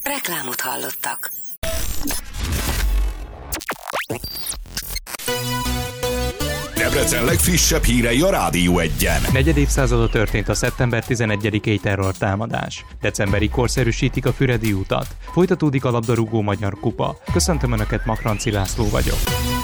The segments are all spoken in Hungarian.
Reklámot hallottak. Debrecen legfrissebb hírei a Rádió Egyen. Negyed évszázada történt a szeptember 11-i terrortámadás. Decemberi korszerűsítik a Füredi utat. Folytatódik a labdarúgó magyar kupa. Köszöntöm Önöket, Makranci László vagyok.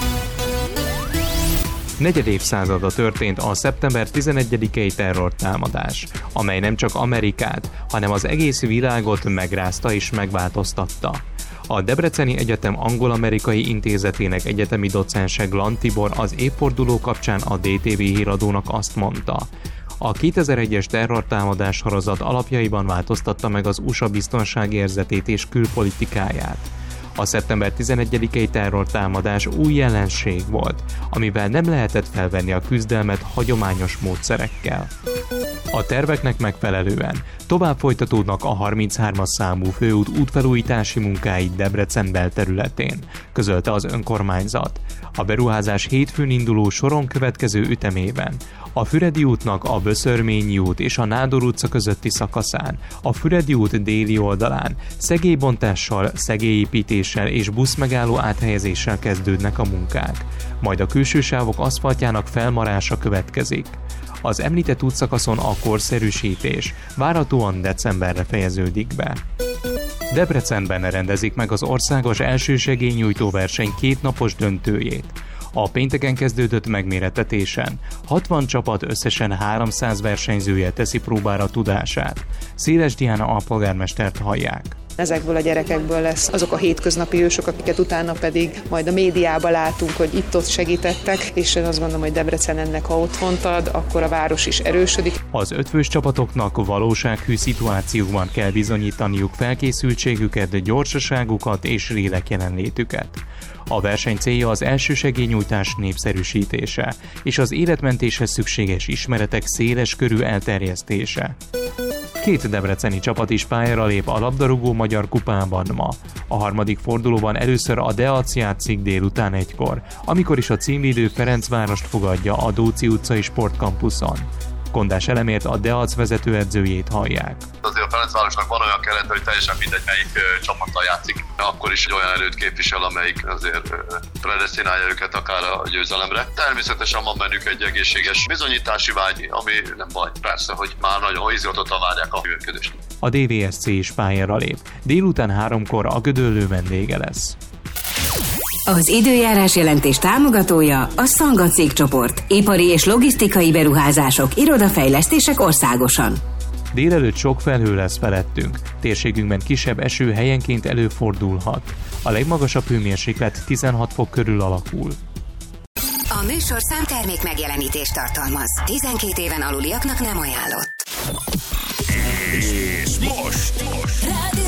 Negyed évszázada történt a szeptember 11-i terrortámadás, amely nem csak Amerikát, hanem az egész világot megrázta és megváltoztatta. A Debreceni Egyetem Angol-Amerikai Intézetének egyetemi docense Glant Tibor az évforduló kapcsán a DTV híradónak azt mondta: a 2001-es terrortámadás sorozat alapjaiban változtatta meg az USA biztonságérzetét és külpolitikáját. A szeptember 11-i terrortámadás új jelenség volt, amivel nem lehetett felvenni a küzdelmet hagyományos módszerekkel. A terveknek megfelelően tovább folytatódnak a 33-as számú főút útfelújítási munkái Debrecen belterületén, közölte az önkormányzat. A beruházás hétfőn induló soron következő ütemében a Füredi útnak a Böszörményi út és a Nádor utca közötti szakaszán, a Füredi út déli oldalán szegélybontással, szegélyépítéssel és buszmegálló áthelyezéssel kezdődnek a munkák, majd a külső sávok aszfaltjának felmarása következik. Az említett útszakaszon a korszerűsítés várhatóan decemberre fejeződik be. Debrecenben rendezik meg az országos elsősegélynyújtó verseny 2 napos döntőjét. A pénteken kezdődött megmérettetésen 60 csapat összesen 300 versenyzője teszi próbára tudását. Széles Diana alpolgármestert hallják. Ezekből a gyerekekből lesz azok a hétköznapi ősök, akiket utána pedig majd a médiában látunk, hogy itt-ott segítettek, és én azt gondolom, hogy Debrecen ennek, ha otthont ad, akkor a város is erősödik. Az ötfős csapatoknak valósághű szituációkban kell bizonyítaniuk felkészültségüket, gyorsaságukat és lélek jelenlétüket. A verseny célja az elsősegélynyújtás népszerűsítése és az életmentéshez szükséges ismeretek széles körű elterjesztése. 2 debreceni csapat is pályára lép a labdarúgó magyar kupában ma. A harmadik fordulóban először a Deac játszik délután 1-kor, amikor is a címvédő Ferencvárost fogadja a Dóczy utcai sportkampuszon. Kondás Elemért, a Deac vezetőedzőjét hallják. Azért a Ferencvárosnak van olyan kerete, hogy teljesen mindegy, melyik csapattal játszik. Akkor is olyan erőt képvisel, amelyik azért predesztinálja őket akár a győzelemre. Természetesen van bennük egy egészséges bizonyítási vágy, ami nem baj. Persze, hogy már nagyon izgatottan várják a működést. A DVSC is pályára lép. Délután 3-kor a Gödöllő vendége lesz. Az időjárás jelentés támogatója a Szanga cégcsoport. Ipari és logisztikai beruházások, irodafejlesztések országosan. Délelőtt sok felhő lesz felettünk. Térségünkben kisebb eső helyenként előfordulhat. A legmagasabb hőmérséklet 16 fok körül alakul. A műsor számtermék megjelenítést tartalmaz. 12 éven aluliaknak nem ajánlott. És most.